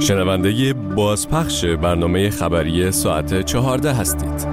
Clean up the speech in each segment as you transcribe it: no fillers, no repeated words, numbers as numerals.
شنونده بازپخش برنامه خبری ساعت 14 هستید.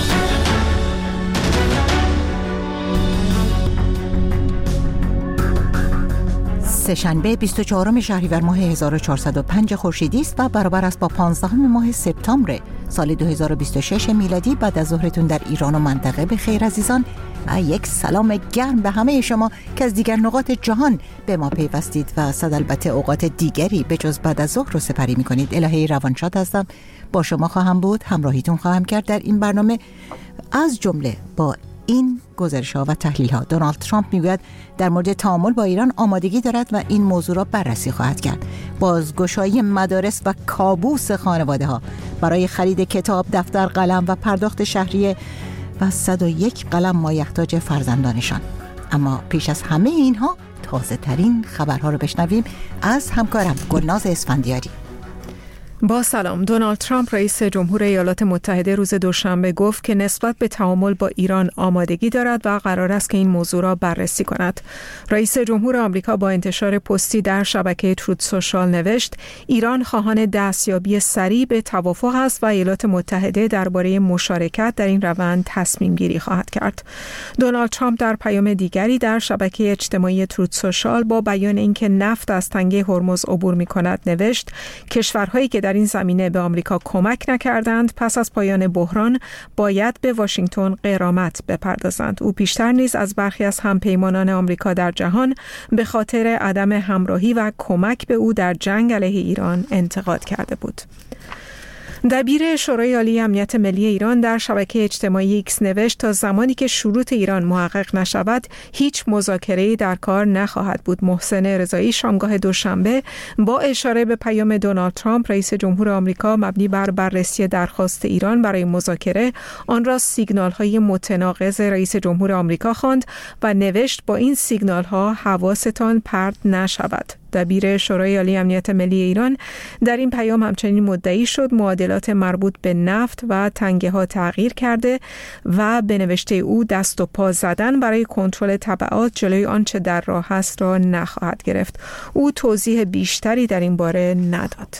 سه‌شنبه 24 شهریور ماه 1405 خورشیدی است و برابر است با 15 ماه سپتامبر سال 2026 میلادی. بعد از ظهرتون در ایران و منطقه به خیر عزیزان و یک سلام گرم به همه شما که از دیگر نقاط جهان به ما پیوستید و صد البته اوقات دیگری به جز بعد از ظهر رو سپری می‌کنید. الهی روانشاد هستم، با شما خواهم بود، همراهیتون خواهم کرد در این برنامه، از جمله با این گزارش‌ها و تحلیل‌ها. دونالد ترامپ میگوید در مورد تعامل با ایران آمادگی دارد و این موضوع را بررسی خواهد کرد. بازگشایی مدارس و کابوس خانواده‌ها برای خرید کتاب، دفتر، قلم و پرداخت شهریه و 101 قلم مایحتاج فرزندانشان. اما پیش از همه اینها تازه ترین خبرها رو بشنویم از همکارم گلناز اسفندیاری. با سلام. دونالد ترامپ رئیس جمهور ایالات متحده روز دوشنبه گفت که نسبت به تعامل با ایران آمادگی دارد و قرار است که این موضوع را بررسی کند. رئیس جمهور آمریکا با انتشار پستی در شبکه تروت سوشال نوشت ایران خواهان دستیابی سریع به توافق است و ایالات متحده درباره مشارکت در این روند تصمیم گیری خواهد کرد. دونالد ترامپ در پیام دیگری در شبکه اجتماعی تروت سوشال با بیان اینکه نفت از تنگه هرمز عبور می‌کند نوشت کشورهایی که در این زمینه به آمریکا کمک نکردند پس از پایان بحران باید به واشنگتن غرامت بپردازند. او پیشتر نیز از برخی از همپیمانان آمریکا در جهان به خاطر عدم همراهی و کمک به او در جنگ علیه ایران انتقاد کرده بود. دبیر شورای عالی امنیت ملی ایران در شبکه اجتماعی ایکس نوشت تا زمانی که شروط ایران محقق نشود هیچ مذاکره‌ای در کار نخواهد بود. محسن رضایی شامگاه دوشنبه با اشاره به پیام دونالد ترامپ رئیس جمهور آمریکا مبنی بر بررسی درخواست ایران برای مذاکره آن را سیگنال‌های متناقض رئیس جمهور آمریکا خواند و نوشت با این سیگنال‌ها حواستان پرت نشود. دبیر شورای عالی امنیت ملی ایران در این پیام همچنین مدعی شد معادلات مربوط به نفت و تنگه ها تغییر کرده و به نوشته او دست و پا زدن برای کنترل تبعات جلوی آنچه در راه است را نخواهد گرفت. او توضیح بیشتری در این باره نداد.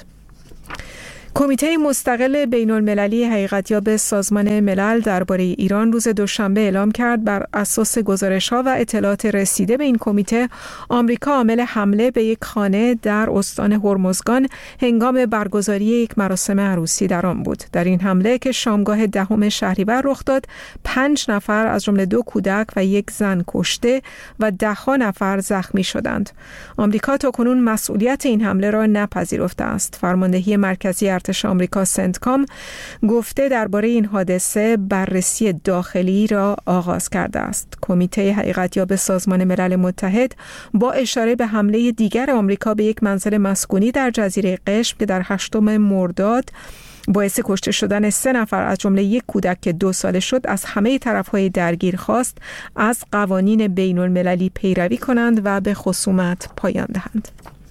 کمیته مستقل بین‌المللی حقیقتیاب سازمان ملل درباره ایران روز دوشنبه اعلام کرد بر اساس گزارش‌ها و اطلاعات رسیده به این کمیته آمریکا عامل حمله به یک خانه در استان هرمزگان هنگام برگزاری یک مراسم عروسی در آن بود. در این حمله که شامگاه 10 شهریور رخ داد 5 نفر از جمله 2 کودک و 1 زن کشته و 10 نفر زخمی شدند. آمریکا تاکنون مسئولیت این حمله را نپذیرفته است. فرماندهی مرکزی ارتش آمریکا سنتکام گفته درباره این حادثه بررسی داخلی را آغاز کرده است. کمیته حقیقتیاب سازمان ملل متحد با اشاره به حمله دیگر آمریکا به یک منزل مسکونی در جزیره قشم که در 8 مرداد باعث کشته شدن 3 نفر از جمله 1 کودک که 2 ساله شد از همه طرف‌های درگیر خواست از قوانین بین‌المللی پیروی کنند و به خصومت پایان دهند.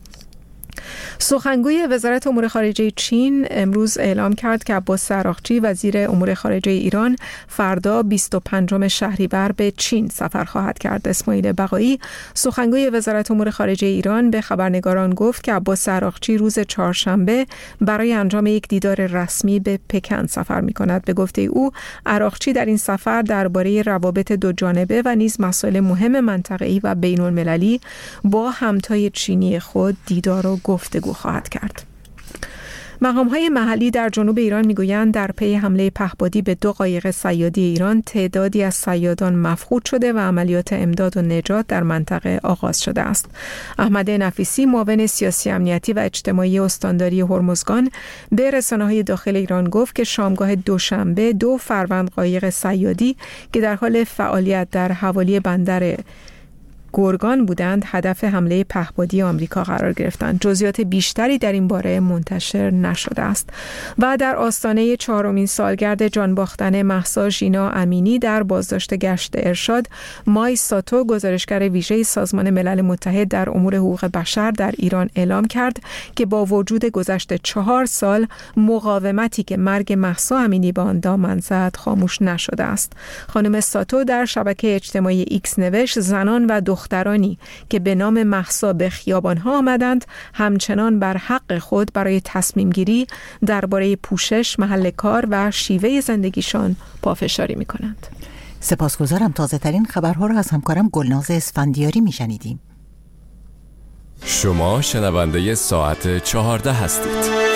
سخنگوی وزارت امور خارجه چین امروز اعلام کرد که عباس عراقچی وزیر امور خارجه ایران فردا 25 شهریور به چین سفر خواهد کرد. اسماعیل بقایی سخنگوی وزارت امور خارجه ایران به خبرنگاران گفت که عباس عراقچی روز چهارشنبه برای انجام یک دیدار رسمی به پکن سفر می‌کند. به گفته او عراقچی در این سفر درباره روابط دو جانبه و نیز مسائل مهم منطقه‌ای و بین‌المللی با همتای چینی خود دیدار و گفتگو خواهد کرد. مقام‌های محلی در جنوب ایران می‌گویند در پی حمله پهپادی به 2 قایق صیادی ایران تعدادی از صیادان مفقود شده و عملیات امداد و نجات در منطقه آغاز شده است. احمد نفیسی معاون سیاسی امنیتی و اجتماعی استانداری هرمزگان به رسانه‌های داخل ایران گفت که شامگاه دوشنبه 2 فروند قایق صیادی که در حال فعالیت در حوالی بندر گرگان بودند هدف حمله پهپادی آمریکا قرار گرفتند. جزئیات بیشتری در این باره منتشر نشده است. و در آستانه 4مین سالگرد جان باختن مهسا ژینا امینی در بازداشت گشت ارشاد، مای ساتو گزارشگر ویژه سازمان ملل متحد در امور حقوق بشر در ایران اعلام کرد که با وجود گذشت 4 سال مقاومتی که مرگ مهسا امینی به آن دامن زد خاموش نشده است. خانم ساتو در شبکه اجتماعی ایکس نوشت زنان و دخترانی که به نام مهسا به خیابان‌ها آمدند همچنان بر حق خود برای تصمیم گیری درباره پوشش، محل کار و شیوه زندگیشان پافشاری می‌کنند. سپاسگزارم. تازه ترین خبرها را از همکارم گلناز اسفندیاری میشنیدیم. شما شنونده ساعت 14 هستید.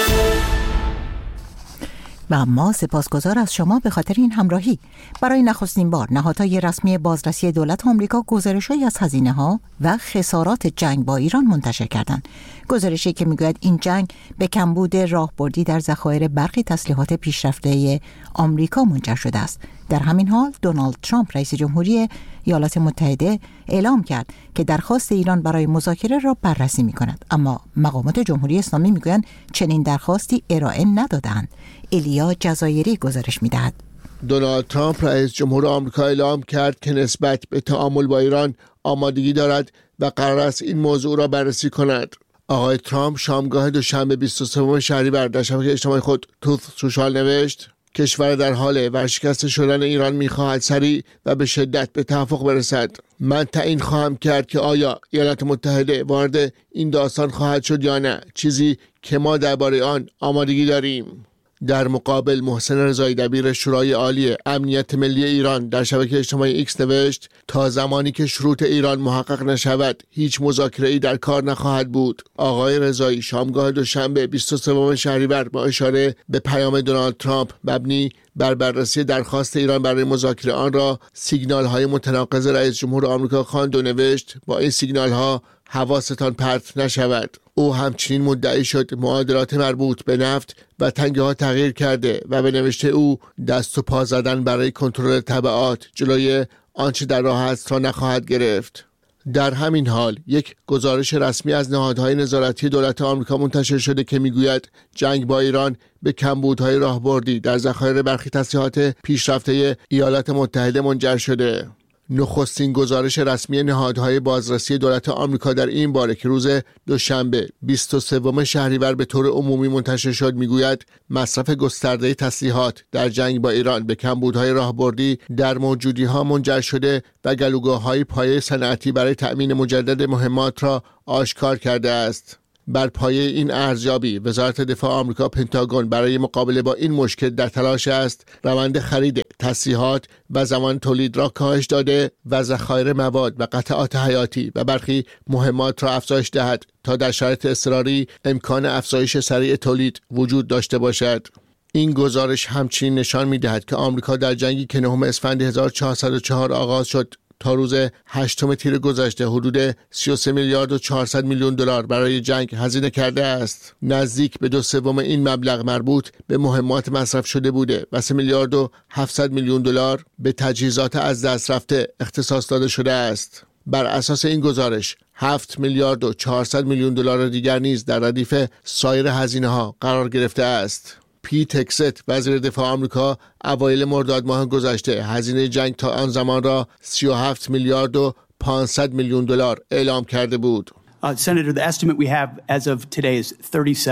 و ما سپاسگزار از شما به خاطر این همراهی. برای نخستین بار نهادهای رسمی بازرسی دولت آمریکا گزارش‌هایی از هزینه‌ها و خسارات جنگ با ایران منتشر کردند. گزارشی که میگوید این جنگ به کمبود راهبردی در ذخایر برخی تسلیحات پیشرفته آمریکا منجر شده است. در همین حال دونالد ترامپ رئیس جمهوری ایالات متحده اعلام کرد که درخواست ایران برای مذاکره را بررسی می‌کند، اما مقامات جمهوری اسلامی میگویند چنین درخواستی ارائه ندادند. الیا جزایری گزارش می‌دهد. دونالد ترامپ رئیس جمهور آمریکا اعلام کرد که نسبت به تعامل با ایران آمادگی دارد و قرار است این موضوع را بررسی کند. آقای ترامپ شامگاه دوشنبه 23 شهریور در شبکه اجتماعی خود توث سوشال نوشت: کشور در حال ورشکسته شدن ایران می‌خواهد سریع و به شدت به توافق برسد. من تعیین خواهم کرد که آیا ایالات متحده وارد این داستان خواهد شد یا نه، چیزی که ما درباره آن آمادگی داریم. در مقابل محسن رضایی دبیر شورای عالی امنیت ملی ایران در شبکه اجتماعی ایکس نوشت: تا زمانی که شروط ایران محقق نشود هیچ مذاکره‌ای در کار نخواهد بود. آقای رضایی شامگاه دوشنبه 23 شهریور با اشاره به پیام دونالد ترامپ مبنی بر بررسی درخواست ایران برای مذاکره آن را سیگنال‌های متناقض رئیس جمهور آمریکا خواند و نوشت: با این سیگنال‌ها حواستان پرت نشود. او همچنین مدعی شد معادلات مربوط به نفت و تنگه ها تغییر کرده و به نوشته او دست و پا زدن برای کنترل تبعات جلوی آنچه در راه است را نخواهد گرفت. در همین حال یک گزارش رسمی از نهادهای نظارتی دولت آمریکا منتشر شده که میگوید جنگ با ایران به کمبودهای راهبردی در ذخایر برخی تسلیحات پیشرفته ایالات متحده منجر شده. نخستین گزارش رسمی نهادهای بازرسی دولت آمریکا در این باره که روز دوشنبه 23 شهریور به طور عمومی منتشر شد میگوید مصرف گسترده تسلیحات در جنگ با ایران به کمبودهای راهبردی در موجودی‌ها منجر شده و گلوگاه‌های پایه صنعتی برای تأمین مجدد مهمات را آشکار کرده است. بر پایه این ارزیابی وزارت دفاع آمریکا پنتاگون برای مقابله با این مشکل در تلاش است روند خرید تسلیحات و زمان تولید را کاهش داده و ذخایر مواد و قطعات حیاتی و برخی مهمات را افزایش دهد تا در شرایط اضطراری امکان افزایش سریع تولید وجود داشته باشد. این گزارش همچنین نشان می‌دهد که آمریکا در جنگی که 9 اسفند 1404 آغاز شد تا روز 8 تیر گذشته حدود 33 میلیارد و 400 میلیون دلار برای جنگ هزینه کرده است. نزدیک به 2/3 این مبلغ مربوط به مهمات مصرف شده بوده و 3 میلیارد و 700 میلیون دلار به تجهیزات از دست رفته اختصاص داده شده است. بر اساس این گزارش 7 میلیارد و 400 میلیون دلار دیگر نیز در ردیف سایر هزینه‌ها قرار گرفته است. پیت هگست وزیر دفاع آمریکا اوایل مرداد ماه گذشته هزینه جنگ تا آن زمان را 37 میلیارد و 500 میلیون دلار اعلام کرده بود. Senator, the estimate we have as of today is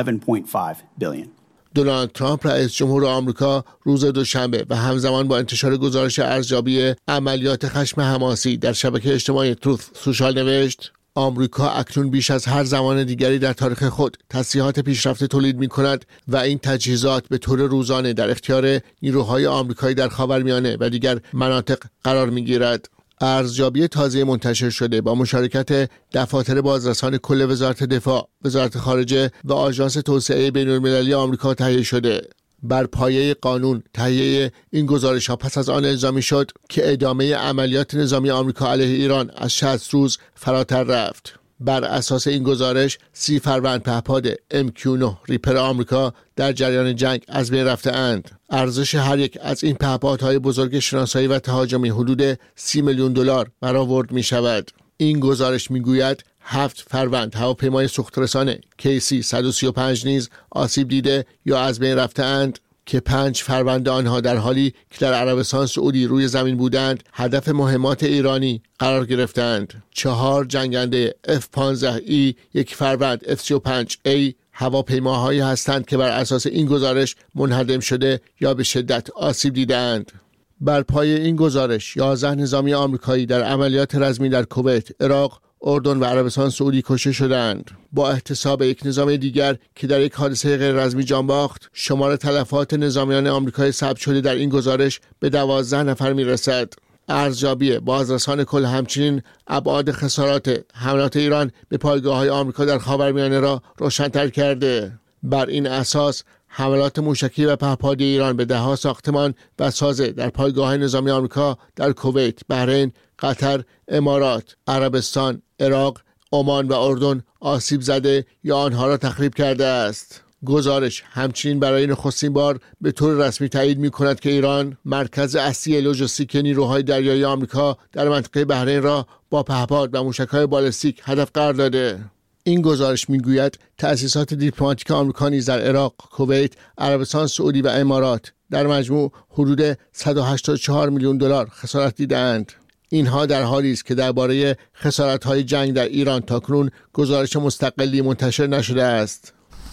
37.5 billion. دونالد ترامپ رئیس جمهور آمریکا روز دوشنبه و همزمان با انتشار گزارش ارزیابی عملیات خشم حماسی در شبکه اجتماعی توث سوشال نوشت: آمریکا اکنون بیش از هر زمان دیگری در تاریخ خود تسلیحات پیشرفته تولید می کند و این تجهیزات به طور روزانه در اختیار نیروهای آمریکایی در خاورمیانه و دیگر مناطق قرار می گیرد. ارزیابی تازه منتشر شده با مشارکت دفاتر بازرسان کل وزارت دفاع، وزارت خارجه و آژانس توسعه بین‌المللی آمریکا تهیه شده. بر پایه قانون تهیه این گزارش‌ها پس از آن الزامی شد که ادامه عملیات نظامی آمریکا علیه ایران از 60 روز فراتر رفت. بر اساس این گزارش 30 فروند پهپاد MQ-9 ریپر آمریکا در جریان جنگ از بین رفته اند. ارزش هر یک از این پهپادهای بزرگ شناسایی و تهاجمی حدود 30 میلیون دلار برآورد می شود. این گزارش می گوید 7 فروند هواپیمای سوخترسان KC-135 نیز آسیب دیده یا از بین رفته اند که 5 فروند آنها در حالی که در عربستان سعودی روی زمین بودند هدف مهمات ایرانی قرار گرفتند. 4 جنگنده F-15E، 1 فروند F-35A هواپیماهایی هستند که بر اساس این گزارش منهدم شده یا به شدت آسیب دیدند. بر پای این گزارش 11 نظامی آمریکایی در عملیات رزمی در کویت، عراق، اردن و عربستان سعودی کشته شدند. با احتساب یک نظامی دیگر که در یک حادثه غیر رزمی جان باخت، شمار تلفات نظامیان آمریکایی ثبت شده در این گزارش به 12 نفر میرسد. ارزیابی بازرسان کل همچنین ابعاد خسارات حملات ایران به پایگاه‌های آمریکا در خاورمیانه را روشن‌تر کرده. بر این اساس حملات موشکی و پهپادی ایران به ده‌ها ساختمان و سازه در پایگاه‌های نظامی آمریکا در کویت، بحرین، قطر، امارات، عربستان، عراق، عمان و اردن آسیب زده یا آنها را تخریب کرده است. گزارش همچنین برای نخستین بار به طور رسمی تایید می‌کند که ایران مرکز اصلی لوجستیک نیروهای دریایی آمریکا در منطقه بحرین را با پهپاد و موشک‌های بالستیک هدف قرار داده. این گزارش میگوید تأسیسات دیپلماتیک آمریکا نیز در عراق، کویت، عربستان سعودی و امارات در مجموع حدود 184 میلیون دلار خسارت دیدند. اینها در حالی است که درباره خسارت‌های جنگ در ایران تاکنون گزارش مستقلی منتشر نشده است.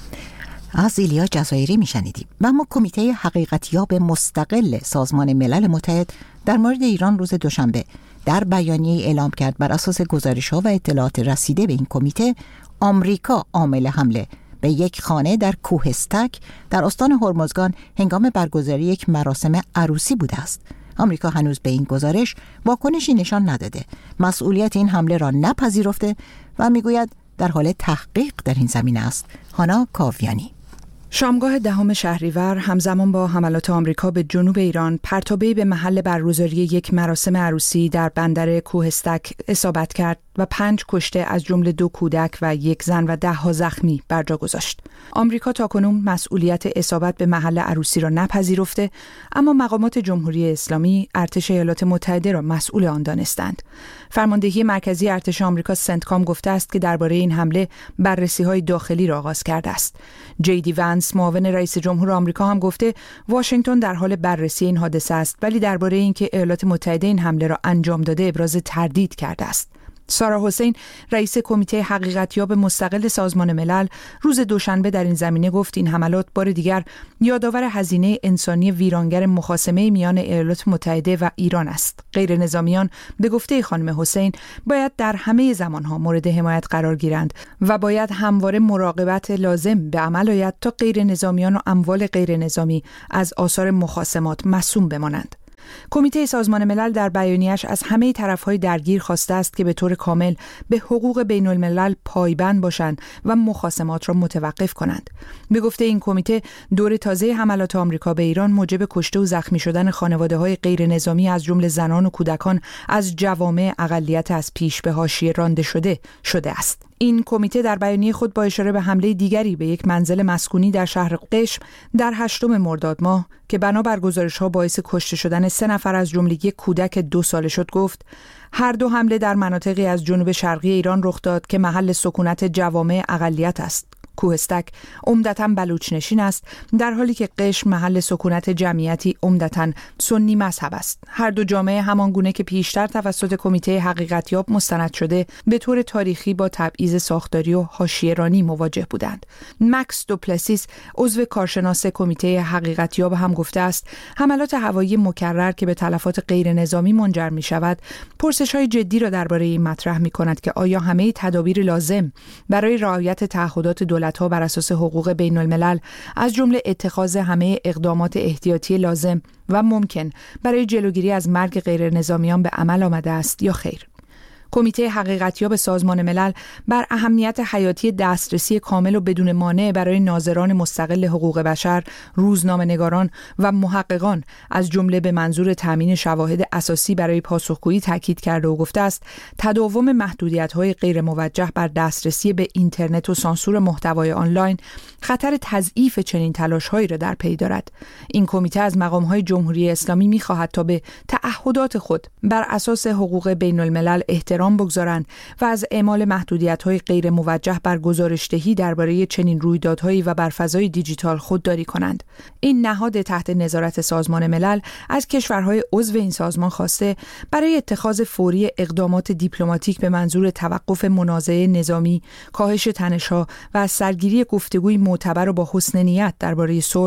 از ایلیا جزایری میشنیدیم. و اما کمیته حقیقتیاب مستقل سازمان ملل متحد در مورد ایران روز دوشنبه در بیانیه اعلام کرد بر اساس گزارش‌ها و اطلاعات رسیده به این کمیته، آمریکا عامل حمله به یک خانه در کوهستک در استان هرمزگان هنگام برگزاری یک مراسم عروسی بوده است. آمریکا هنوز به این گزارش واکنشی نشان نداده، مسئولیت این حمله را نپذیرفته و میگوید در حال تحقیق در این زمینه است. هانا کاویانی. شامگاه 10 شهریور همزمان با حملات آمریکا به جنوب ایران، پرتابه‌ای به محل برگزاری یک مراسم عروسی در بندر کوهستک اصابت کرد و 5 کشته از جمله 2 کودک و 1 زن و 10 زخمی بر جا گذاشت. آمریکا تاکنون مسئولیت اصابت به محل عروسی را نپذیرفته، اما مقامات جمهوری اسلامی ارتش ایالات متحده را مسئول آن دانستند. فرماندهی مرکزی ارتش آمریکا سنتکام گفته است که درباره این حمله بررسی‌های داخلی را آغاز کرده است. جی دی ونس معاون رئیس جمهور آمریکا هم گفته واشنگتن در حال بررسی این حادثه است، ولی درباره اینکه ایالات متحده این حمله را انجام داده ابراز تردید کرده است. سارا حسین رئیس کمیته حقیقتیاب مستقل سازمان ملل روز دوشنبه در این زمینه گفت این حملات بار دیگر یادآور هزینه انسانی ویرانگر مخاصمه میان ایالات متحده و ایران است. غیر نظامیان به گفته خانم حسین باید در همه زمانها مورد حمایت قرار گیرند و باید همواره مراقبت لازم به عمل آید تا غیر نظامیان و اموال غیر نظامی از آثار مخاصمات معصوم بمانند. کمیته سازمان ملل در بیانیه‌اش از همه طرف‌های درگیر خواسته است که به طور کامل به حقوق بین الملل پایبند باشند و مخاصمات را متوقف کنند. به گفته این کمیته، دور تازه حملات آمریکا به ایران موجب کشته و زخمی شدن خانواده‌های غیر نظامی از جمله زنان و کودکان از جوامع اقلیت از پیش به حاشیه رانده شده است. این کمیته در بیانیه خود با اشاره به حمله دیگری به یک منزل مسکونی در شهر قشم در 8 مرداد ماه که بنابر گزارش‌ها باعث کشته شدن 3 نفر از جمله یک کودک 2 ساله شد گفت هر دو حمله در مناطقی از جنوب شرقی ایران رخ داد که محل سکونت جوامع اقلیت است. کوهستک عمدتاً بلوچ‌نشین است، در حالی که قشم محل سکونت جمعیتی عمدتاً سنی مذهب است. هر دو جامعه همان گونه که پیشتر توسط کمیته حقیقتیاب مستند شده به طور تاریخی با تبعیض ساختاری و حاشیه‌رانی مواجه بودند. مکس دوپلسیس عضو کارشناس کمیته حقیقتیاب هم گفته است حملات هوایی مکرر که به تلفات غیر نظامی منجر می شود پرسش‌های جدی را درباره این مطرح می کند که آیا همه تدابیر لازم برای رعایت تعهدات دولت‌ها بر اساس حقوق بین الملل از جمله اتخاذ همه اقدامات احتیاطی لازم و ممکن برای جلوگیری از مرگ غیر نظامیان به عمل آمده است یا خیر. کمیته حقیقتیاب سازمان ملل بر اهمیت حیاتی دسترسی کامل و بدون مانع برای ناظران مستقل حقوق بشر، روزنامه‌نگاران و محققان از جمله به منظور تامین شواهد اساسی برای پاسخگویی تاکید کرده و گفته است تداوم محدودیت‌های غیر موجه بر دسترسی به اینترنت و سانسور محتوای آنلاین خطر تضعیف چنین تلاش‌هایی را در پی دارد. این کمیته از مقام‌های جمهوری اسلامی می‌خواهد تا به تعهدات خود بر اساس حقوق بین الملل احترام بگذارند و از اعمال محدودیت‌های غیر موجه بر گزارش‌دهی درباره چنین رویدادهایی و بر فضای دیجیتال خودداری کنند. این نهاد تحت نظارت سازمان ملل از کشورهای عضو این سازمان خواسته برای اتخاذ فوری اقدامات دیپلماتیک به منظور توقف منازعه نظامی، کاهش تنش‌ها و از سرگیری گفتگوی معتبر و با حسن نیت درباره صلح،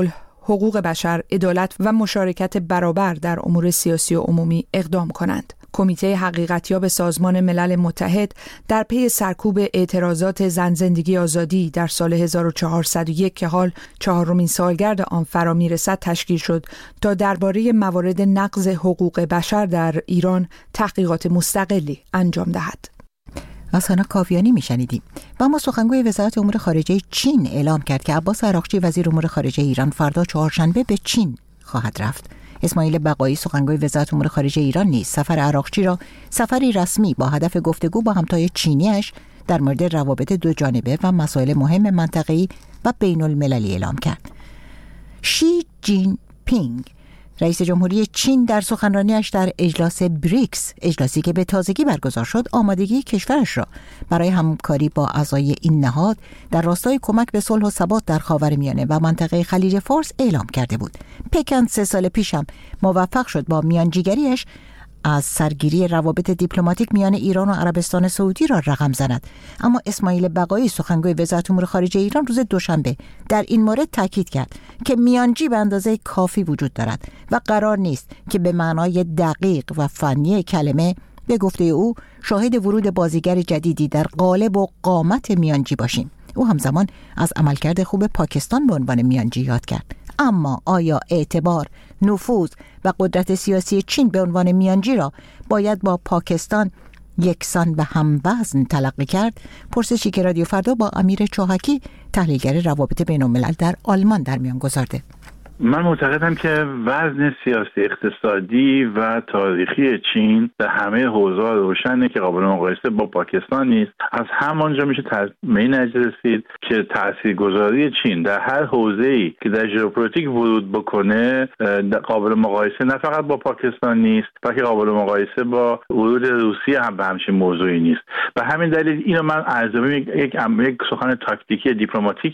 حقوق بشر، عدالت و مشارکت برابر در امور سیاسی و عمومی اقدام کنند. کمیته حقیقتیاب سازمان ملل متحد در پی سرکوب اعتراضات زن زندگی آزادی در سال 1401 که حال 4مین سالگرد آن فرا میرسد تشکیل شد تا درباره موارد نقض حقوق بشر در ایران تحقیقات مستقلی انجام دهد. از هانا کاویانی میشنیدیم. و اما سخنگوی وزارت امور خارجه چین اعلام کرد که عباس عراقچی وزیر امور خارجه ایران فردا چهارشنبه به چین خواهد رفت. اسماعیل بقایی سخنگوی وزارت امور خارجه ایران نیز سفر عراقچی را سفری رسمی با هدف گفتگو با همتای چینیش در مورد روابط دو جانبه و مسائل مهم منطقه‌ای و بین المللی اعلام کرد. شی جین پینگ رئیس جمهوری چین در سخنرانیش در اجلاس بریکس، اجلاسی که به تازگی برگزار شد، آمادگی کشورش را برای همکاری با اعضای این نهاد در راستای کمک به صلح و ثبات در خاورمیانه و منطقه خلیج فارس اعلام کرده بود. پکن 3 سال پیش هم موفق شد با میانجیگریش از سرگیری روابط دیپلماتیک میان ایران و عربستان سعودی را رقم زند. اما اسماعیل بقایی سخنگوی وزارت امور خارجه ایران روز دوشنبه در این مورد تاکید کرد که میانجی به اندازه کافی وجود دارد و قرار نیست که به معنای دقیق و فنی کلمه به گفته او شاهد ورود بازیگر جدیدی در قالب و قامت میانجی باشیم. او همزمان از عملکرد خوب پاکستان به عنوان میانجی یاد کرد. اما آیا اعتبار، نفوذ و قدرت سیاسی چین به عنوان میانجی را باید با پاکستان یکسان و هموزن تلقی کرد؟ پرسشی که رادیو فردا با امیر چاهکی تحلیلگر روابط بین الملل در آلمان در میان گذارده. من معتقدم که وزن سیاسی، اقتصادی و تاریخی چین در همه حوزه‌ها روشنه که قابل مقایسه با پاکستان نیست. از همانجا میشه به این نتیجه رسید که تاثیرگذاری چین در هر حوزه‌ای که در ژئوپلیتیک ورود بکنه قابل مقایسه نه فقط با پاکستان نیست، بلکه قابل مقایسه با ورود روسیه هم به همچین موضوعی نیست. به همین دلیل اینو من ارزیابی یک سخن تاکتیکی دیپلماتیک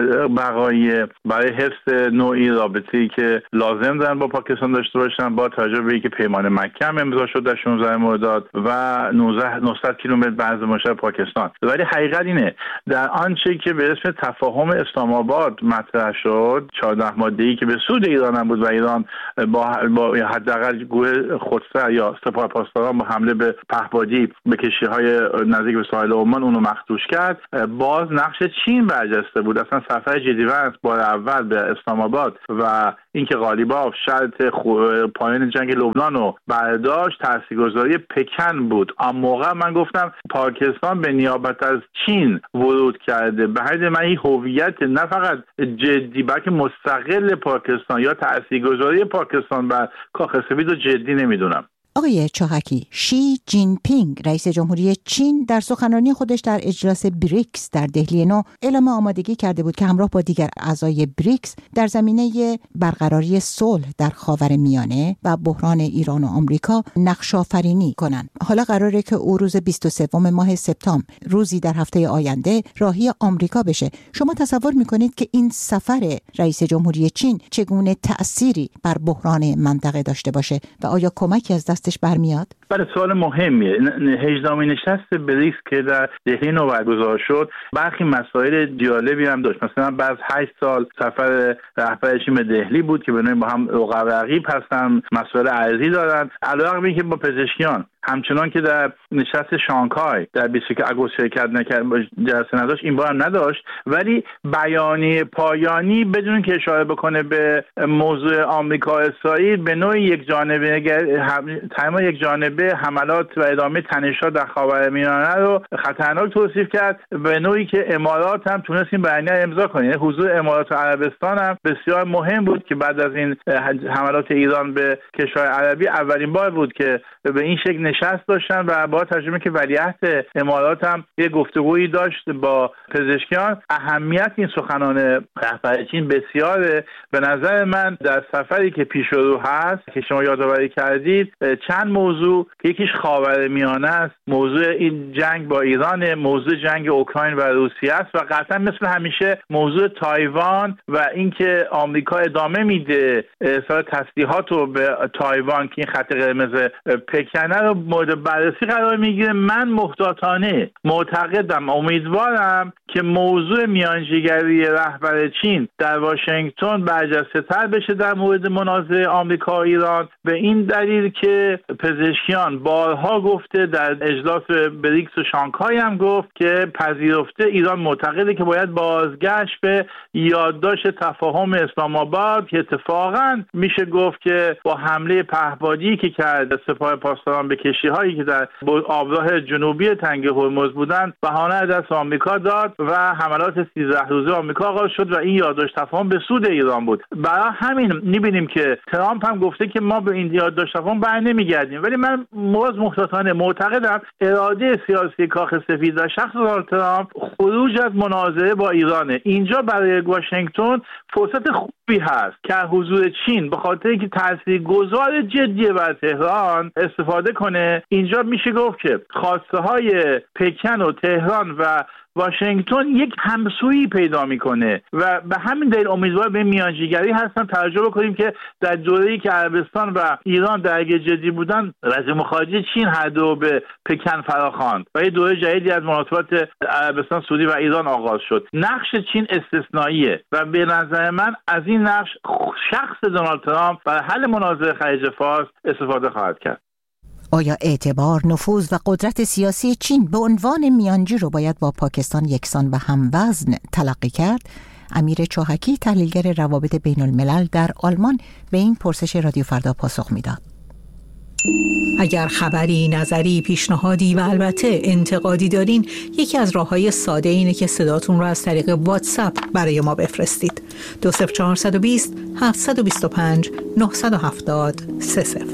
برای حفظ نوعی رابطه‌ای که لازم دارن با پاکستان داشته باشن، با توجه به اینکه پیمان مکه هم امضا شد در 16 مرداد و 900 کیلومتر بعد مشرف پاکستان. ولی حقیقت اینه در آنچه که به اسم تفاهم اسلام آباد مطرح شد، 14 ماده‌ای که به سود ایران هم بود و ایران با حداقل گروه خودسر یا سپاه پاسداران با حمله به پهپادی به کشتی‌های نزدیک به ساحل عمان اونو مخدوش کرد، باز نقش چین برجسته بود. اصلا سفر جدی‌ونس بار اول به اسلام آباد و اینکه غالیباف شرط پایان جنگ لبنان رو برداشت تاثیرگذاری پکن بود. آن موقع من گفتم پاکستان به نیابت از چین ورود کرده. به حد من این هویت نه فقط جدی بلکه مستقل پاکستان یا تاثیرگذاری پاکستان بر کاخ سفید رو جدی نمیدونم. آقای چاهکی، شی جین پینگ رئیس جمهوری چین در سخنرانی خودش در اجلاس بریکس در دهلی نو اعلام آمادگی کرده بود که همراه با دیگر اعضای بریکس در زمینه برقراری صلح در خاورمیانه و بحران ایران و آمریکا نقش‌آفرینی کنند. حالا قراره که او روز 23 ماه سپتامبر، روزی در هفته آینده، راهی آمریکا بشه. شما تصور می‌کنید که این سفر رئیس جمهوری چین چگونه تأثیری بر بحران منطقه داشته باشه و آیا کمکی از دستش برمیاد؟ بله، سوال مهمیه. 18مین نشست بریکس که در دهلی نو برگزار شد برخی مسائل جالبی هم داشت. مثلا بعد 8 سال سفر رهبر چین به دهلی بود که بنابراین با هم رقیب هستن، مسائل ارضی دارن. علاوه بر اینکه با پزشکیان همچنان که در نشست شانگهای در 21 آگوست شرکت نکرد، جلسه نداشت، این بار هم نداشت، ولی بیانیه پایانی بدون که اشاره بکنه به موضوع آمریکا اسرائیل به نوعی یک جانبه حملات و ادامه تنش‌ها در خاورمیانه رو خطرناک توصیف کرد، به نوعی که امارات هم تونست این بیانیه امضا کنه. حضور امارات و عربستان هم بسیار مهم بود که بعد از این حملات ایران به کشور عربی اولین بار بود که به این شکل نشست داشتن و با ترجمه که ولیعهد امارات هم یه گفتگویی داشت با پزشکیان. اهمیت این سخنان رهبر چین بسیاره. به نظر من در سفری که پیش رو هست که شما یادآوری کردید چند موضوع که یکیش خاورمیانه است، موضوع این جنگ با ایران، موضوع جنگ اوکراین و روسیه است و قطعا مثل همیشه موضوع تایوان و اینکه آمریکا ادامه میده ارسال تسلیحات رو به تایوان که این خط قرمز پکنه رو مورد بررسی قرار میگیره. من محتاطانه معتقدم، امیدوارم که موضوع میانجیگری رهبر چین در واشنگتن برجسته‌تر بشه در مورد منازعه آمریکا و ایران، به این دلیل که پزشکیان بارها گفته، در اجلاس بریکس و شانگهای هم گفت که پذیرفته ایران معتقده که باید بازگشت به یادداشت تفاهم اسلام آباد که اتفاقا میشه گفت که با حمله پهپادی که کرد سپاه پاسداران به کشتی‌هایی که در آبراه جنوبی تنگه هرمز بودند بهانه دست آمریکا داد و حملات 13 روزه آمریکا آغاز شد و این یادداشت تفاهم به سود ایران بود. برای همین می‌بینیم که ترامپ هم گفته که ما به این یادداشت تفاهم برنمیگردیم، ولی من محتاطانه معتقدم اراده سیاسی کاخ سفید و شخص دونالد ترامپ خروج از مناظره با ایرانه. اینجا برای واشنگتن فرصت خوبی هست که حضور چین به خاطر اینکه تاثیرگذار جدی بر تهران استفاده کنه. اینجا میشه گفت که خواسته های پکن و تهران و واشنگتن یک همسویی پیدا میکنه و به همین دلیل امیدوار به میانجیگری هستن. توجه بکنیم که در دوره‌ای که عربستان و ایران درگیر جدی بودن، وزیر مخارجه چین هر دو به پکن فراخواند و یه دوره جدیدی از مناسبات عربستان سعودی و ایران آغاز شد. نقش چین استثنائیه و به نظر من از این نقش شخص دونالد ترامپ برای حل منازعه خلیج فارس استفاده خواهد کرد. آیا اعتبار، نفوذ و قدرت سیاسی چین به عنوان میانجی رو باید با پاکستان یکسان و هموزن تلقی کرد؟ امیر چاهکی، تحلیلگر روابط بین الملل در آلمان، به این پرسش رادیو فردا پاسخ میداد. اگر خبری، نظری، پیشنهادی و البته انتقادی دارین، یکی از راه‌های ساده اینه که صداتون رو از طریق واتساپ برای ما بفرستید. 20420 725 970 30.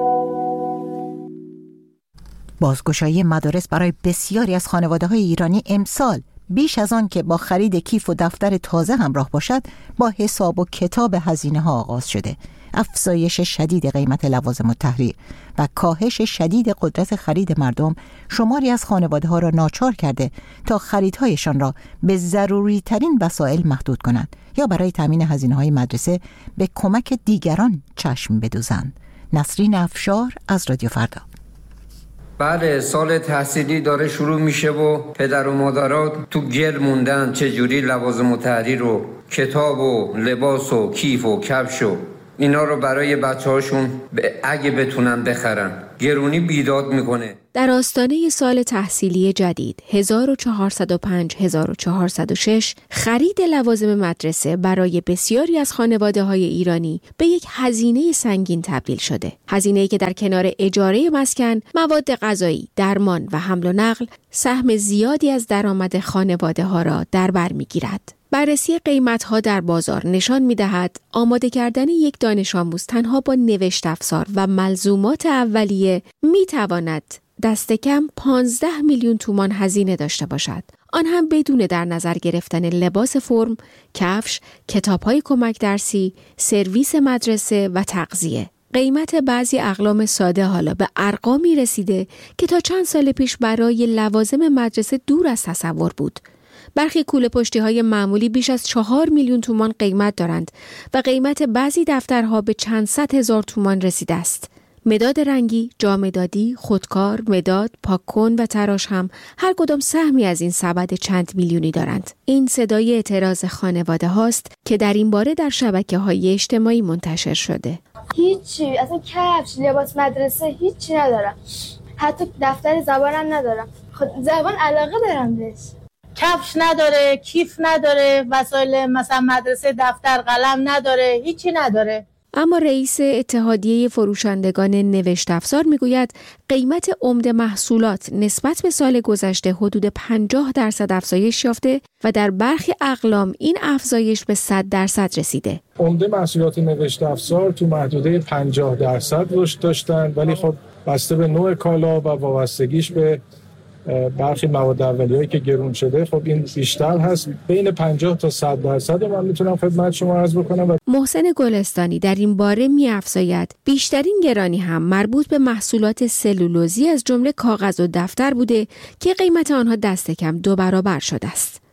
بازگشایی مدارس برای بسیاری از خانواده‌های ایرانی امسال بیش از آن که با خرید کیف و دفتر تازه همراه باشد، با حساب و کتاب هزینه‌ها آغاز شده. افزایش شدید قیمت لوازم التحریر و کاهش شدید قدرت خرید مردم شماری از خانواده‌ها را ناچار کرده تا خریدهایشان را به ضروری ترین وسایل محدود کنند یا برای تامین هزینه‌های مدرسه به کمک دیگران چشم بدوزند. نسرین افشار از رادیو فردا. بله، سال تحصیلی داره شروع میشه و پدر و مادرها تو گل موندن چجوری لوازم التحریر و کتاب و لباس و کیف و کفش و اینا رو برای بچه‌هاشون اگه بتونن بخرن. گرونی بیداد میکنه. در آستانه سال تحصیلی جدید 1405-1406 خرید لوازم مدرسه برای بسیاری از خانواده‌های ایرانی به یک هزینه سنگین تبدیل شده. هزینه‌ای که در کنار اجاره مسکن، مواد غذایی، درمان و حمل و نقل سهم زیادی از درآمد خانواده‌ها را در بر می‌گیرد. بررسی قیمت‌ها در بازار نشان می‌دهد آماده کردن یک دانش آموز تنها با نوشت افزار و ملزومات اولیه می‌تواند دست کم 15 میلیون تومان هزینه داشته باشد. آن هم بدون در نظر گرفتن لباس فرم، کفش، کتاب‌های کمک درسی، سرویس مدرسه و تغذیه. قیمت بعضی اقلام ساده حالا به ارقامی رسیده که تا چند سال پیش برای لوازم مدرسه دور از تصور بود. برخی کوله پشتی‌های معمولی بیش از 4 میلیون تومان قیمت دارند و قیمت بعضی دفترها به چند صد هزار تومان رسیده است. مداد رنگی، جامدادی، خودکار، مداد، پاک‌کن و تراش هم هر کدام سهمی از این سبد چند میلیونی دارند. این صدای اعتراض خانواده هاست که در این باره در شبکه‌های اجتماعی منتشر شده. هیچی، اصلا کفش، لباس مدرسه هیچی ندارم. حتی دفتر زبانم ندارم. زبان علاقه دارم بهش. کفش نداره، کیف نداره، وسایل مثلا مدرسه، دفتر، قلم نداره، هیچی نداره. اما رئیس اتحادیه فروشندگان نوشت افزار میگوید قیمت عمده محصولات نسبت به سال گذشته حدود 50% افزایش یافته و در برخی اقلام این افزایش به 100% رسیده. عمده محصولات نوشت افزار تو محدوده 50% رشد داشتن، ولی خب بسته به نوع کالا و وابستگیش به برخی مواد اولیه‌ای که گرون شده خب این بیشتر هست. بین 50 تا 100% من میتونم خدمت شما عرض بکنم. محسن گلستانی در این باره می‌افزاید بیشترین گرانی هم مربوط به محصولات سلولوزی از جمله کاغذ و دفتر بوده که قیمت آنها دست کم 2 برابر شده است.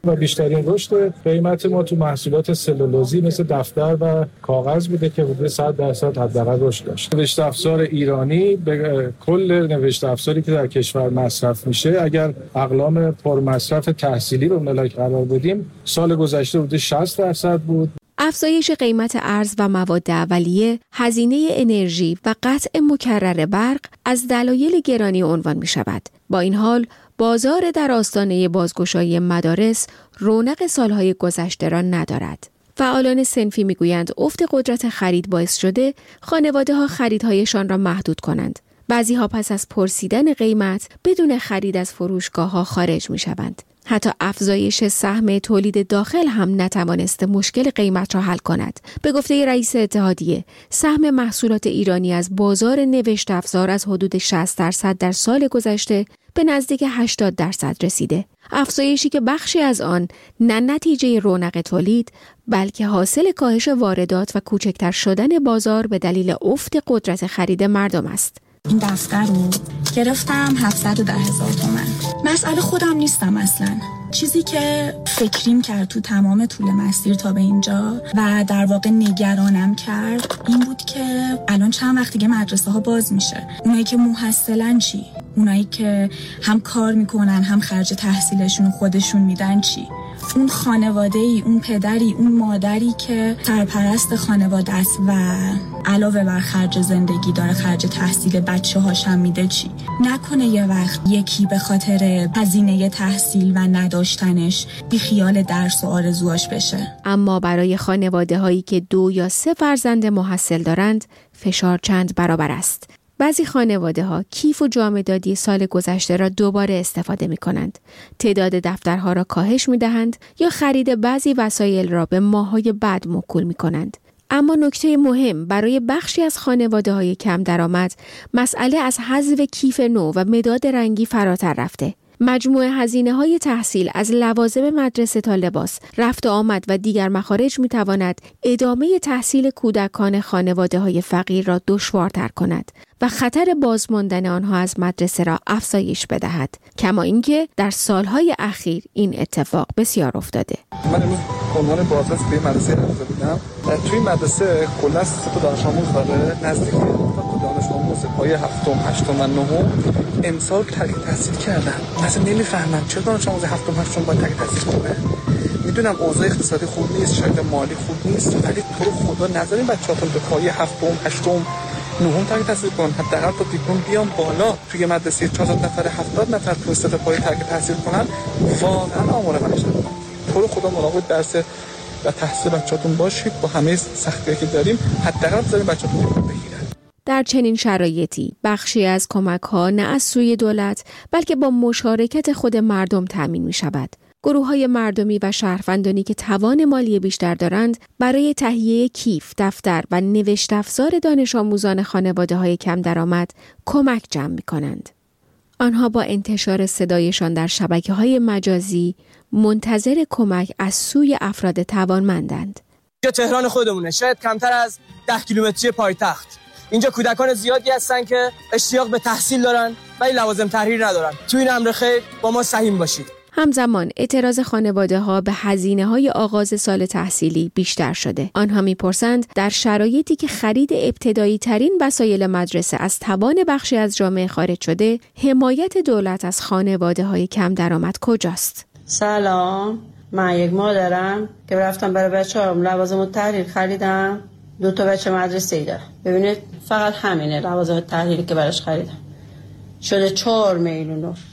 و بیشترین رشد قیمت ما تو محصولات سلولوزی مثل دفتر و کاغذ بوده که حدود 100% حداقل رشد داشت. نوشت افزار ایرانی به کل نوشت افزاری که در کشور مصرف میشه، اگر اقلام پرمصرف تحصیلی رو ملاک قرار بدیم، سال گذشته حدود 60% بود. افزایش قیمت ارز و مواد اولیه، هزینه انرژی و قطع مکرر برق از دلایل گرانی عنوان می شود. با این حال، بازار در آستانه بازگشایی مدارس رونق سالهای گذشته را ندارد. فعالان صنفی میگویند افت قدرت خرید باعث شده خانواده‌ها خریدهایشان را محدود کنند. بعضی‌ها پس از پرسیدن قیمت بدون خرید از فروشگاه‌ها خارج می‌شوند. حتی افزایش سهم تولید داخل هم نتوانسته مشکل قیمت را حل کند. به گفته رئیس اتحادیه، سهم محصولات ایرانی از بازار نوشت افزار از حدود 60% در سال گذشته به نزدیک 80% رسیده. افزایشی که بخشی از آن نه نتیجه رونق تولید، بلکه حاصل کاهش واردات و کوچکتر شدن بازار به دلیل افت قدرت خرید مردم است. این دفتر رو گرفتم 710,000 تومان. مسئله خودم نیستم اصلا. چیزی که فکریم کرد تو تمام طول مسیر تا به اینجا و در واقع نگرانم کرد این بود که الان چند وقت دیگه مدرسه ها باز میشه. اونایی که محصلن چی؟ اونایی که هم کار میکنن هم خرج تحصیلشون خودشون میدن چی؟ اون خانواده‌ای، اون پدری، اون مادری که سرپرست خانواده است و علاوه بر خرج زندگی داره خرج تحصیل بچه‌هاش هم میده چی؟ نکنه یه وقت یکی به خاطر هزینه تحصیل و نداشتنش بی خیال درس و آرزوهاش بشه. اما برای خانواده‌هایی که 2 یا 3 فرزند محصل دارند، فشار چند برابر است. بعضی خانواده‌ها کیف و جامه‌دادی سال گذشته را دوباره استفاده می‌کنند. تعداد دفترها را کاهش می‌دهند یا خرید بعضی وسایل را به ماه‌های بعد موکول می‌کنند. اما نکته مهم برای بخشی از خانواده‌های کم درآمد، مسئله از حذف کیف نو و مداد رنگی فراتر رفته. مجموع هزینه‌های تحصیل از لوازم مدرسه تا لباس، رفت و آمد و دیگر مخارج می‌تواند ادامه تحصیل کودکان خانواده‌های فقیر را دشوارتر کند و خطر بازماندن آنها از مدرسه را افزایش بدهد. کما اینکه در سالهای اخیر این اتفاق بسیار افتاده. من امروز عنوان بازرس به مدرسه رفته بودم. توی مدرسه کلاً 3 تا دانش آموز داره، نزدیک 7 تا دانش آموز پایه 7م، 8م و 9م امسال ترک تحصیل کردن. مثلا نمیفهمم چرا دانش آموز 7م، 8م باید ترک تحصیل کنه. میدونم اوضاع اقتصادی خوب نیست، شاید مالی خوب نیست، ولی تو رو خدا نذارین بچه‌هاتون به پایه 7م، 8م، 9م ترک تحصیل کنن. حداقل تا دیپلم بیان بالا. توی مدرسه 400 نفر 70 نفر تو سطح پایه ترک تحصیل کنن، واقعا آمار وحشت. تو رو خدا مراقب درس و تحصیل بچه‌تون باشید. با همه سختی‌هایی که داریم حداقل بذارین بچه‌تون دیپلم بگیرن. در چنین شرایطی بخشی از کمک‌ها نه از سوی دولت بلکه با مشارکت خود مردم تامین می‌شود. گروه‌های مردمی و شهروندانی که توان مالی بیشتر دارند برای تهیه کیف، دفتر و نوشت افزار دانش آموزان خانواده‌های کم درآمد کمک جمع می‌کنند. آنها با انتشار صدایشان در شبکه‌های مجازی منتظر کمک از سوی افراد توانمندند. اینجا تهران خودمونه، شاید کمتر از 10 کیلومتری پایتخت. اینجا کودکان زیادی هستن که اشتیاق به تحصیل دارن ولی لوازم تحریر ندارن. تو این امر خیر با ما سهیم باشید. همزمان اعتراض خانواده‌ها به هزینه‌های آغاز سال تحصیلی بیشتر شده. آنها می‌پرسند در شرایطی که خرید ابتدایی ترین وسایل مدرسه از توان بخشی از جامعه خارج شده، حمایت دولت از خانواده‌های کم درآمد کجاست؟ سلام، من یک مادرم که رفتم برای بچه‌ام لوازم تحریر خریدم. 2 تا بچه مدرسه‌ای دارم. ببینید فقط همینه لوازم تحریری که براش خریدم. شده 4 میلیون و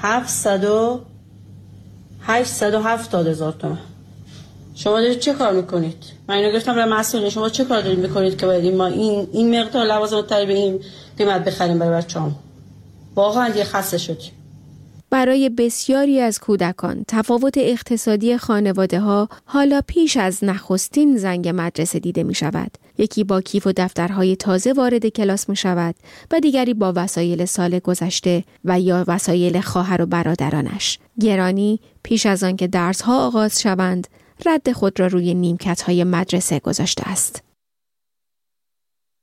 870,000 تومان. شما دارید چه کار میکنید؟ من اینو گفتم برای مسئولین، شما چه کار دارید میکنید که باید ما این مقدار لوازم تحریر به این قیمت بخریم برای بچه‌ام؟ واقعا دیگه خسته شدیم. برای بسیاری از کودکان تفاوت اقتصادی خانواده‌ها حالا پیش از نخستین زنگ مدرسه دیده می شود. یکی با کیف و دفترهای تازه وارد کلاس می شود و دیگری با وسایل سال گذشته و یا وسایل خواهر و برادرانش. گرانی پیش از آن که درس‌ها آغاز شوند رد خود را روی نیمکت‌های مدرسه گذاشته است.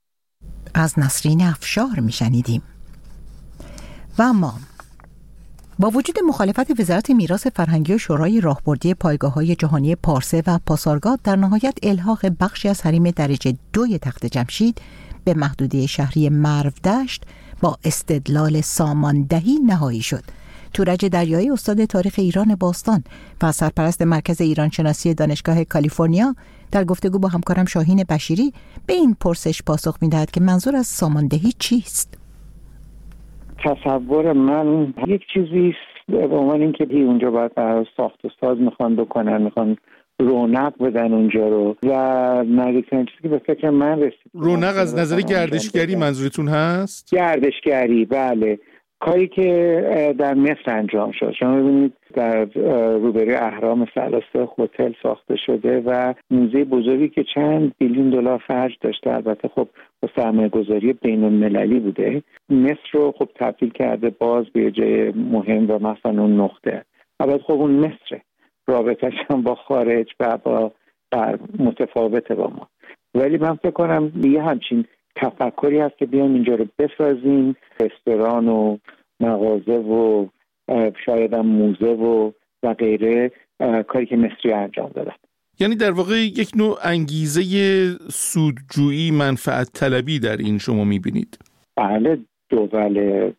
از نسرین افشار می شنیدیم. و ما با وجود مخالفت وزارت میراث فرهنگی و شورای راهبردی پایگاه‌های جهانی پارسه و پاسارگاد، در نهایت الحاق بخشی از حریم درجه 2 تخت جمشید به محدوده شهری مرودشت با استدلال ساماندهی نهایی شد. تورج دریایی، استاد تاریخ ایران باستان و سرپرست مرکز ایرانشناسی دانشگاه کالیفرنیا، در گفتگو با همکارم شاهین بشیری به این پرسش پاسخ می‌دهد که منظور از ساماندهی چیست؟ تصور من یک چیزی به عنوان اینکه اونجا باید ساخت و ساز میخوان بکنن، میخوان رونق بدن اونجا رو و نزدیکترین چیزی که به فکر من رسید. رونق از نظر گردشگری منظورتون هست؟ گردشگری، بله. کاری که در مصر انجام شد. شما ببینید در روبروی اهرام ثلاثه هتل ساخته شده و موزه بزرگی که چند بیلیون دلار خرج داشته، البته خب با سرمایه‌گذاری بین‌المللی بوده، مصر رو خب تبدیل کرده باز به جای مهم و مثلا اون نقطه. البته خب اون مصره، رابطه‌اش هم با خارج و با متفاوته با ما، ولی من فکر کنم یه همچین تفکری هست که بیان اینجا رو بسازیم، رستوران و مغازه و شاید هم موزه و غیره، کاری که مصری انجام دادن. یعنی در واقع یک نوع انگیزه سودجویی، منفعت طلبی در این شما میبینید؟ بله، دول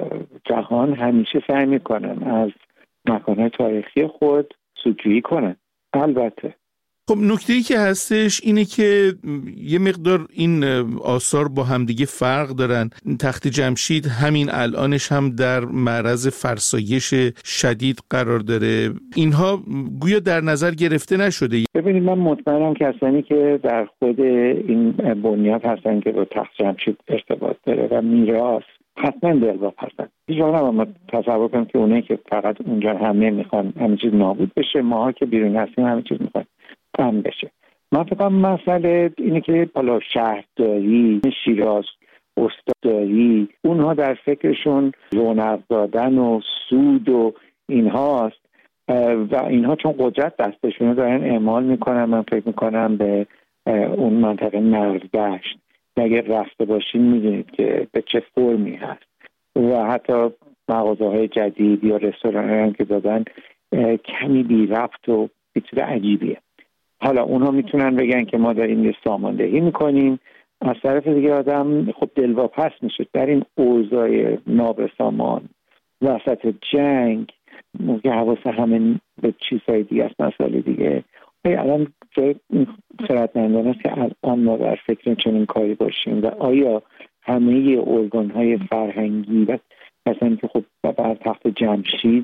جهان همیشه سعی میکنن از مکانهای تاریخی خود سودجویی کنن. البته خب نکته‌ای که هستش اینه که یه مقدار این آثار با همدیگه فرق دارن. تخت جمشید همین الانش هم در معرض فرسایش شدید قرار داره. اینها گویا در نظر گرفته نشده. ببینید، من مطمئنم کسانی که در خود این بنیاد هستن که با تخت جمشید ارتباط داره و میراث، حتما دلواپسن. هیچ وقت نباید تصور کنم که اونایی که فقط اونجا همه میخوان همه چیز نابود بشه، ماها که بیرون هستیم همه چیز میخوان کم بشه. من فکر کنم مسئله اینه که بالا شهرداری، شیراز، استاداری، اونها در فکرشون رونق دادن و سود و اینهاست و اینها چون قدرت دستشونه دارن اعمال میکنن. من فکر میکنم به اون منطقه مرودشت اگر رفته باشین میدونید که به چه فرمی هست و حتی مغازه‌های جدید یا رستوران‌هایی که دادن کمی بی ربط و یه چیز عجیبیه. حالا اونها میتونن بگن که ما داریم یه ساماندهی میکنیم، از طرف دیگه آدم خب دلواپس میشه در این اوضاع نابسامان وسط جنگ، موقع حواس همه به چیزهای دیگه است. مسئله دیگه الان جای خردمندان است که الان ما در فکر چنین کاری باشیم و آیا همه ارگان‌های فرهنگی و مثلا که خب بر تخت جمشید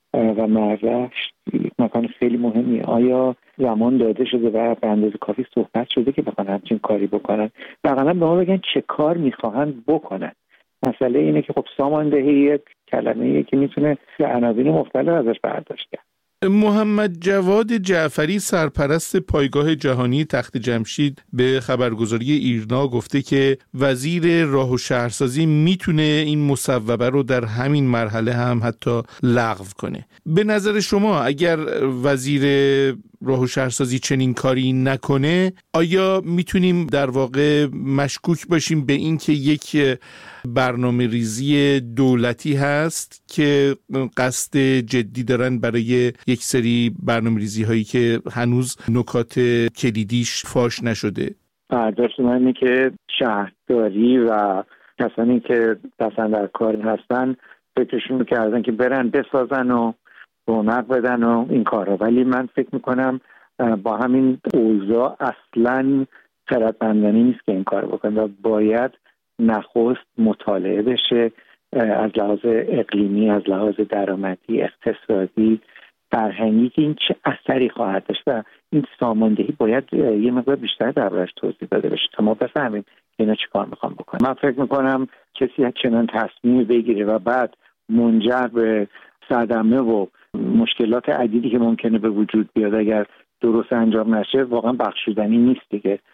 و مرودشت مکان خیلی مهمیه، آیا زمان داده شده و به اندازه کافی صحبت شده که بخوان همچین کاری بکنن؟ واقعا به ما بگن چه کار میخواهند بکنن. مسئله اینه که خب ساماندهی یک کلمه‌ایه که میتونه عناوین مختلف ازش برداشت کرد. محمد جواد جعفری، سرپرست پایگاه جهانی تخت جمشید، به خبرگزاری ایرنا گفته که وزیر راه و شهرسازی میتونه این مصوبه رو در همین مرحله هم حتی لغو کنه. به نظر شما اگر وزیر راه و شهرسازی چنین کاری نکنه، آیا میتونیم در واقع مشکوک باشیم به این که یک برنامه ریزی دولتی هست که قصد جدی دارن برای یک سری برنامه ریزی هایی که هنوز نکات کلیدیش فاش نشده؟ برداشت من اینه که شهرداری و کسانی که دستن در کار هستن فکرشون رو کردن که برن بسازن و رونق بدن و این کارا، ولی من فکر میکنم با همین اوضاع اصلاً خردمندانه نیست که این کار بکنن و باید نخست مطالعه بشه از لحاظ اقلیمی، از لحاظ درآمدی، اقتصادی، فرهنگی که این چه اثری خواهد داشت و این ساماندهی باید یه مقدار بیشتر دربارش توضیح داده بشه تا ما بفهمیم که اینا چی کار میخوام بکنن. من فکر میکنم کسی چنان تصمیمی بگیره و بعد منجر به صدمه و مشکلات عدیدی که ممکنه به وجود بیاد اگر درست انجام نشه، واقعا بخشودنی نیست دیگه.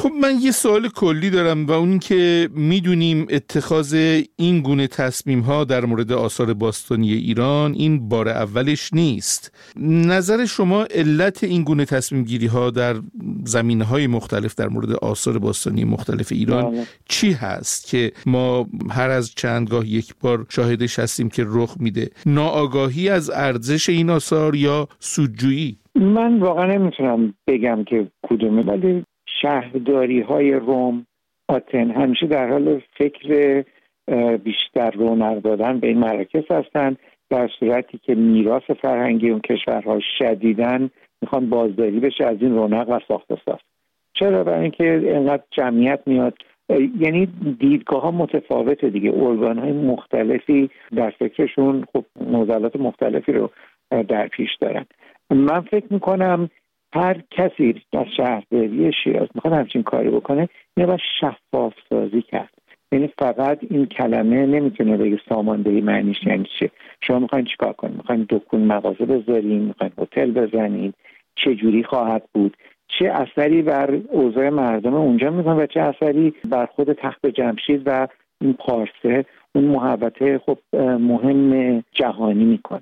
خب من یه سوال کلی دارم و اون که میدونیم اتخاذ این گونه تصمیم ها در مورد آثار باستانی ایران این بار اولش نیست. نظر شما علت این گونه تصمیم گیری ها در زمینه های مختلف در مورد آثار باستانی مختلف ایران چی هست که ما هر از چندگاه یک بار شاهدش هستیم که رخ میده؟ ناآگاهی از ارزش این آثار یا سودجویی؟ من واقعا نمیتونم بگم که کدومه، ولی شهرداری های روم، آتن همیشه در حال فکر بیشتر رونق دادن به این مراکز هستن، در صورتی که میراث فرهنگی اون کشورها شدیداً میخوان بازداری بشه از این رونق و ساخت و ساز. چرا؟ برای اینکه اینقدر جمعیت میاد، یعنی دیدگاه ها متفاوته دیگه، ارگان های مختلفی در فکرشون خب نظرات مختلفی رو در پیش دارن. من فکر میکنم هر کسی در شهرداری شیراز میخواد همچین کاری بکنه، اینو باید شفاف سازی کرد. یعنی فقط این کلمه نمیتونه بگه ساماندهی معنیش یعنی چه. شما میخواین چیکار کنید؟ میخواین دکون مغازه بذارین؟ میخواین هتل بزنین؟ چه جوری خواهد بود؟ چه اثری بر اوضاع مردم اونجا میکنه و چه اثری بر خود تخت جمشید و این پارسه، اون محوطه خب مهم جهانی میکنه.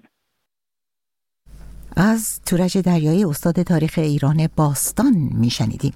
از تورج دریایی استاد تاریخ ایران باستان میشنیدیم.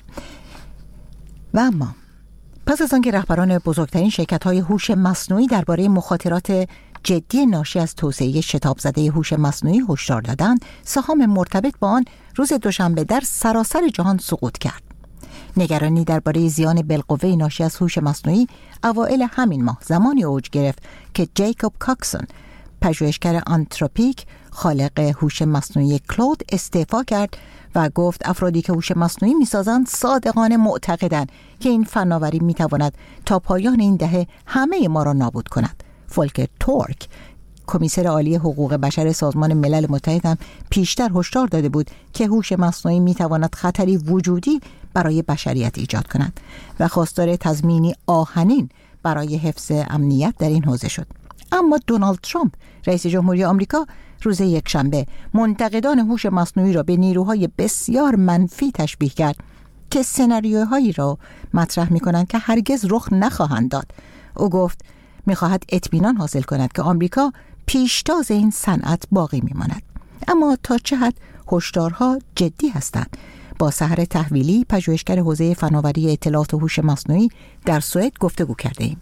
و اما پس از آنکه رهبران بزرگترین شرکت‌های هوش مصنوعی درباره مخاطرات جدی ناشی از توسعه شتاب زده هوش مصنوعی هشدار دادند، سهام مرتبط با آن روز دوشنبه در سراسر جهان سقوط کرد. نگرانی درباره زیان بالقوه ناشی از هوش مصنوعی اوایل همین ماه زمانی اوج گرفت که جیکوب کاکسون، پژوهشگر آنتروپیک خالق هوش مصنوعی کلود، استعفا کرد و گفت افرادی که هوش مصنوعی می‌سازند صادقانه معتقدند که این فناوری می‌تواند تا پایان این دهه همه ما را نابود کند. فولکر تورک، کمیسر عالی حقوق بشر سازمان ملل متحد، هم پیشتر هشدار داده بود که هوش مصنوعی می‌تواند خطری وجودی برای بشریت ایجاد کند و خواستار تضمینی آهنین برای حفظ امنیت در این حوزه شد. اما دونالد ترامپ، رئیس جمهوری آمریکا، روز یکشنبه منتقدان هوش مصنوعی را به نیروهای بسیار منفی تشبیه کرد که سناریوهایی را مطرح می‌کنند که هرگز رخ نخواهند داد. او گفت می‌خواهد اطمینان حاصل کند که آمریکا پیشتاز این صنعت باقی می‌ماند. اما تا چه حد هشدارها جدی هستند؟ با سحر تحویلی، پژوهشگر حوزه فناوری اطلاعات و هوش مصنوعی در سوئد گفتگو کرده‌ایم.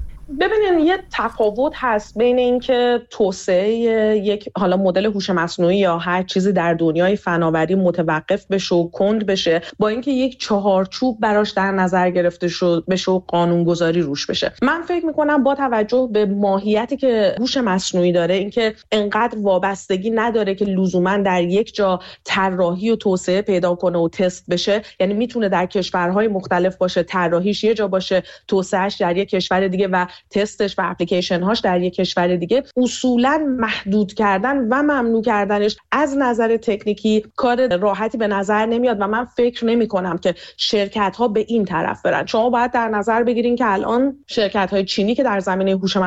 ببینین یه تفاوت هست بین اینکه توسعه یک حالا مدل هوش مصنوعی یا هر چیزی در دنیای فناوری متوقف بشه و کند بشه، با اینکه یک چهارچوب براش در نظر گرفته بشه و قانونگذاری روش بشه. من فکر میکنم با توجه به ماهیتی که هوش مصنوعی داره، اینکه انقدر وابستگی نداره که لزوما در یک جا طراحی و توسعه پیدا کنه و تست بشه، یعنی میتونه در کشورهای مختلف باشه، طراحیش یه جا باشه، توسعهش در یک کشور دیگه و تستش و اپلیکیشن هاش در یک کشور دیگه. اصولا محدود کردن و ممنوع کردنش از نظر تکنیکی کار راحتی به نظر نمیاد و من فکر نمی کنم که شرکت ها به این طرف برن. شما باید در نظر بگیرین که الان شرکت های چینی که در زمینه هوش